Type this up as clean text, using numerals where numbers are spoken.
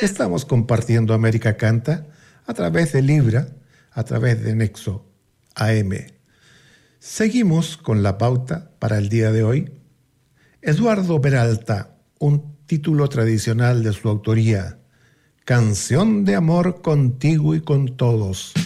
Estamos compartiendo América Canta a través de Libra, a través de Nexo AM. Seguimos con la pauta para el día de hoy. Eduardo Peralta, un título tradicional de su autoría, Canción de amor contigo y con todos.